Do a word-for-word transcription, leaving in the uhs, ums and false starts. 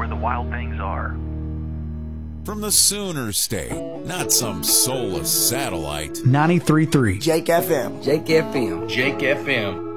where the wild things are. From the Sooner State, not some soulless satellite. ninety-three point three Jake F M. Jake F M. Jake F M.